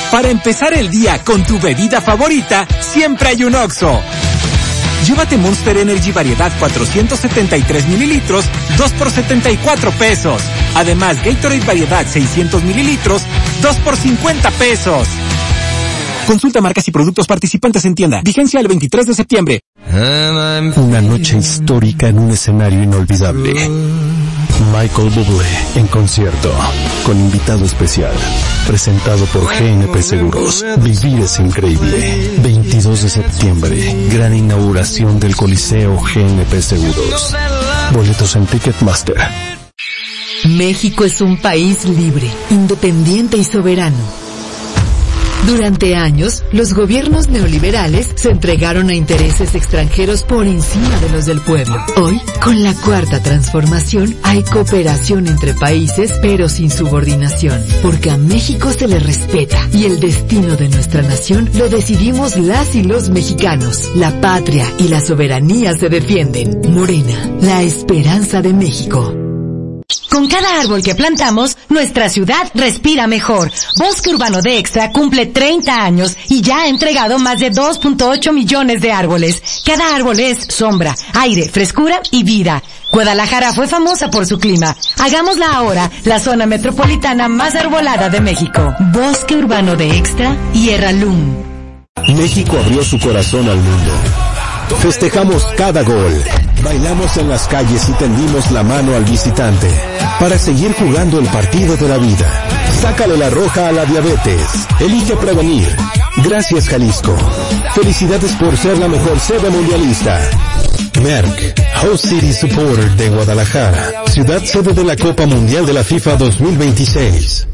Para empezar el día con tu bebida favorita, siempre hay un Oxxo. Llévate Monster Energy variedad 473 mililitros, 2 por 74 pesos. Además, Gatorade variedad 600 mililitros, 2 por 50 pesos. Consulta marcas y productos participantes en tienda. Vigencia el 23 de septiembre. Una noche histórica en un escenario inolvidable. Michael Bublé en concierto, con invitado especial, presentado por GNP Seguros. Vivir es increíble. 22 de septiembre, gran inauguración del Coliseo GNP Seguros. Boletos en Ticketmaster. México es un país libre, independiente y soberano. Durante años, los gobiernos neoliberales se entregaron a intereses extranjeros por encima de los del pueblo. Hoy, con la Cuarta Transformación, hay cooperación entre países, pero sin subordinación, porque a México se le respeta y el destino de nuestra nación lo decidimos las y los mexicanos. La patria y la soberanía se defienden. Morena, la esperanza de México. Con cada árbol que plantamos, nuestra ciudad respira mejor. Bosque Urbano de Extra cumple 30 años y ya ha entregado más de 2.8 millones de árboles. Cada árbol es sombra, aire, frescura y vida. Guadalajara fue famosa por su clima. Hagámosla ahora la zona metropolitana más arbolada de México. Bosque Urbano de Extra y Erralum. México abrió su corazón al mundo. Festejamos cada gol. Bailamos en las calles y tendimos la mano al visitante para seguir jugando el partido de la vida. Sácale la roja a la diabetes. Elige prevenir. Gracias, Jalisco. Felicidades por ser la mejor sede mundialista. Merck, Host City Supporter de Guadalajara, ciudad sede de la Copa Mundial de la FIFA 2026.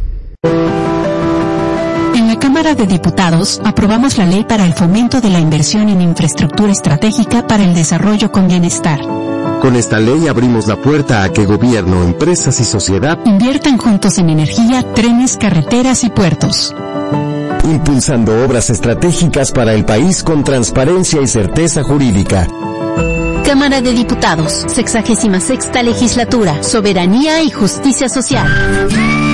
En la Cámara de Diputados aprobamos la ley para el fomento de la inversión en infraestructura estratégica para el desarrollo con bienestar. Con esta ley abrimos la puerta a que gobierno, empresas y sociedad inviertan juntos en energía, trenes, carreteras y puertos. Impulsando obras estratégicas para el país con transparencia y certeza jurídica. Cámara de Diputados, 66ª Legislatura, Soberanía y Justicia Social.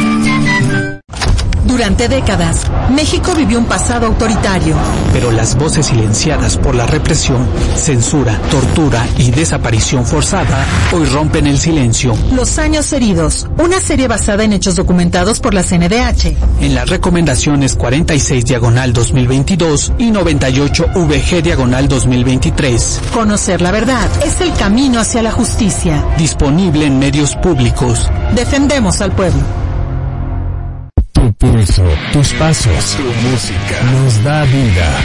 Durante décadas, México vivió un pasado autoritario. Pero las voces silenciadas por la represión, censura, tortura y desaparición forzada hoy rompen el silencio. Los años heridos, una serie basada en hechos documentados por la CNDH. En las recomendaciones 46/2022 y 98/VG/2023. Conocer la verdad es el camino hacia la justicia. Disponible en medios públicos. Defendemos al pueblo. Tu pulso, tus pasos, tu música nos da vida.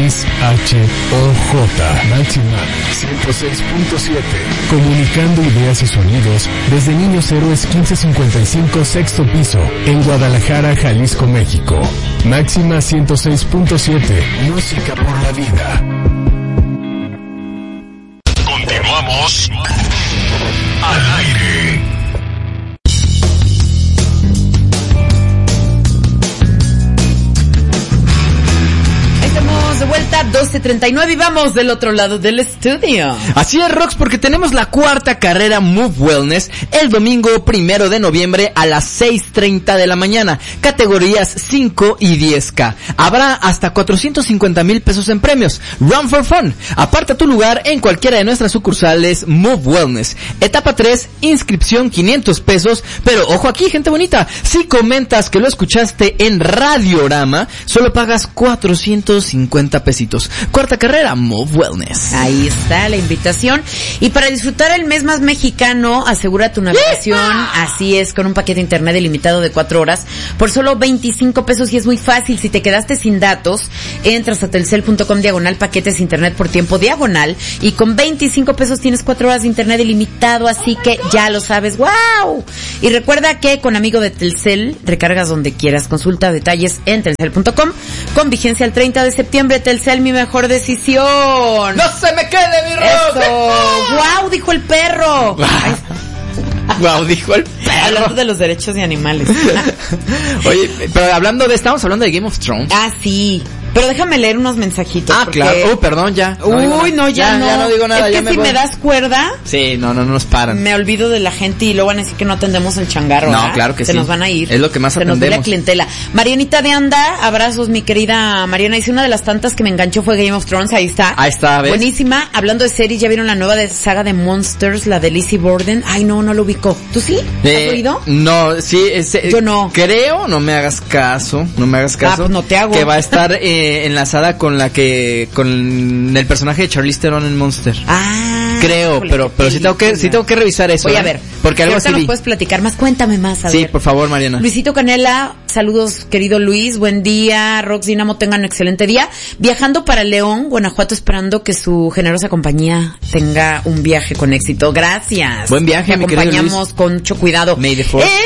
XHOJ Máxima 106.7. Comunicando ideas y sonidos desde Niños Héroes 1555 sexto piso en Guadalajara, Jalisco, México. Máxima 106.7. Música por la vida. Continuamos al aire. De vuelta, 12:39 y vamos del otro lado del estudio. Así es, Rox, porque tenemos la cuarta carrera Move Wellness el domingo 1 de noviembre a las 6:30 de la mañana, categorías 5 y 10K. Habrá hasta 450,000 pesos en premios. Run for Fun. Aparta tu lugar en cualquiera de nuestras sucursales Move Wellness. Etapa 3, inscripción 500 pesos, pero ojo aquí, gente bonita, si comentas que lo escuchaste en Radiorama, solo pagas 450 pesitos. Cuarta carrera, Move Wellness. Ahí está la invitación. Y para disfrutar el mes más mexicano, asegura tu navegación, así es, con un paquete de internet ilimitado de 4 horas, por solo 25 pesos, y es muy fácil. Si te quedaste sin datos, entras a telcel.com/paquetes internet por tiempo diagonal, y con 25 pesos tienes 4 horas de internet ilimitado, así que ya lo sabes. ¡Wow! Y recuerda que con amigo de Telcel, recargas donde quieras. Consulta detalles en telcel.com, con vigencia el 30 de septiembre. Telcel, mi mejor decisión. ¡No se me quede, mi Rox! ¡Guau! Dijo el perro. Guau, dijo el perro. Hablando de los derechos de animales. Oye, pero estamos hablando de Game of Thrones. Ah, sí. Pero déjame leer unos mensajitos. Ah, claro. Perdón, ya. Uy, no, ya no. Ya no digo nada. Es que si me das cuerda. Sí, no nos paran. Me olvido de la gente y luego van a decir que no atendemos el changarro. No, claro que sí. Se nos van a ir. Es lo que más atendemos. Se nos ve la clientela. Marianita de Anda, abrazos, mi querida Mariana. Dice, una de las tantas que me enganchó fue Game of Thrones. Ahí está. ¿ves? Buenísima. Hablando de series, ¿ya vieron la nueva saga de Monsters, la de Lizzie Borden? Ay, no lo ubico. ¿Tú sí? ¿Has oído? No, sí. Yo no. Creo, no me hagas caso. Ah, pues no te hago. Que va a estar enlazada con el personaje de Charlize Theron en Monster. Ah. Creo, pero sí tengo que revisar eso. Voy a ver. Porque algo así nos puedes platicar más. Cuéntame más, a ver. Sí, por favor, Mariana. Luisito Canela, saludos, querido Luis. Buen día. Rox Dinamo, tengan un excelente día. Viajando para León, Guanajuato, esperando que su generosa compañía tenga un viaje con éxito. Gracias. Buen viaje, mi querido Luis. Acompañamos con mucho cuidado. May the Fourth.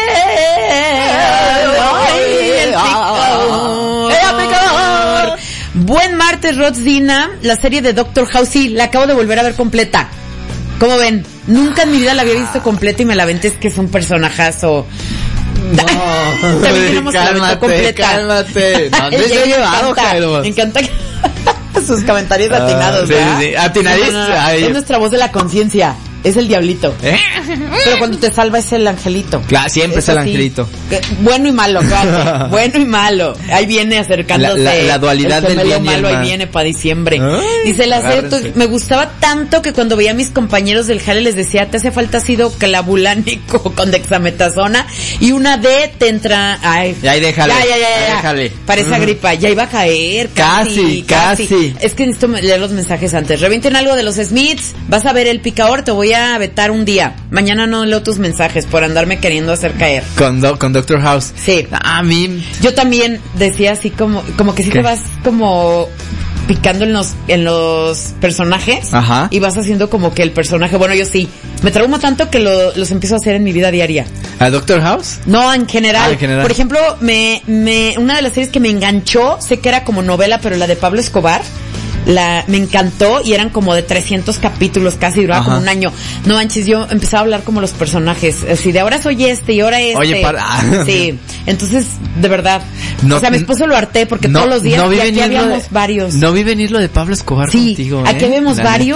Buen martes, Rodzina. La serie de Doctor House, sí, la acabo de volver a ver completa. ¿Cómo ven? Nunca en mi vida la había visto completa y me la aventé, es que es un personajazo. No, también tenemos que la aventó completa. Cálmate. ¿Dónde se ha llevado, Jairo? Me encanta sus comentarios atinados, ¿verdad? Sí. Atinadísimo. No. Es nuestra voz de la conciencia. Es el diablito. Pero cuando te salva es el angelito. Claro, siempre es el angelito. Bueno y malo, claro. Bueno y malo. Ahí viene acercándose. La dualidad del bien malo, ahí viene para diciembre. Dice el acierto, me gustaba tanto que cuando veía a mis compañeros del jale les decía, te hace falta ácido clavulánico con dexametasona y una D te entra... Ay, déjale. Ya. Déjale. Parece gripa. Ya iba a caer. Casi. Es que necesito leer los mensajes antes. Revienten algo de los Smiths. Vas a ver el picador, te voy a vetar un día. Mañana no leo tus mensajes por andarme queriendo hacer caer. Con Doctor House. Sí. A mí. Yo también decía así como que si te vas como picando en los personajes. Ajá. Y vas haciendo como que el personaje, bueno, yo sí. Me trauma tanto que los empiezo a hacer en mi vida diaria. ¿A Doctor House? No, en general. Por ejemplo, una de las series que me enganchó, sé que era como novela, pero la de Pablo Escobar. Me encantó y eran como de 300 capítulos, casi duraba como un año. No manches, yo empezaba a hablar como los personajes, así de ahora soy este y ahora este. Oye, sí, entonces, de verdad. O sea, mi esposo lo harté porque todos los días y aquí habíamos varios. No vi venir lo de Pablo Escobar contigo. Aquí habíamos varios.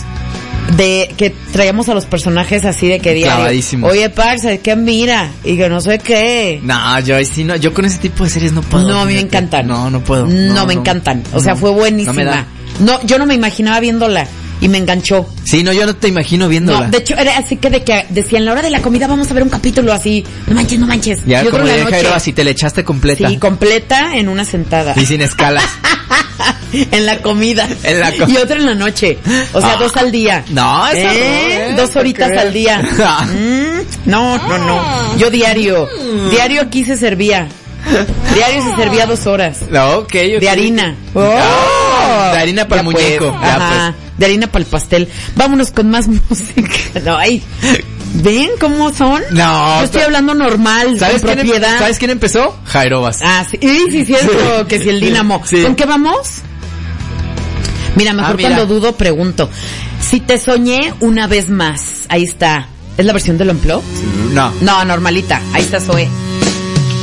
De que traíamos a los personajes así de que diario. Clavadísimos. Oye, parce, ¿qué mira? Y que no sé qué. No, yo con ese tipo de series no puedo. No, a mí me encantan. No puedo. No, me encantan. O sea, fue buenísima. No me da. No, yo no me imaginaba viéndola. Y me enganchó. Sí, no, yo no te imagino viéndola. No, de hecho, era así que decían, la hora de la comida vamos a ver un capítulo así. No manches. Ya, y otro como la le noche. Jairo, así te le echaste completa. Sí, completa en una sentada. Y sin escalas. En la comida. Y otra en la noche. O sea, 2 al día. No, eso no. 2 horitas al día. No. Yo diario aquí se servía. Diario se servía 2 horas. No, okay. De harina. De harina para el muñeco. Pues. Ajá. De harina para el pastel. Vámonos con más música. No, ay. ¿Ven cómo son? No. Yo estoy hablando normal, ¿sabes con propiedad. ¿Sabes quién empezó? Jairobas. Ah, sí, cierto, que si el Dinamo. Sí. ¿Con qué vamos? Mira, mejor cuando dudo pregunto. Si te soñé una vez más. Ahí está. ¿Es la versión del Unplugged? No. No, normalita. Ahí está Zoe.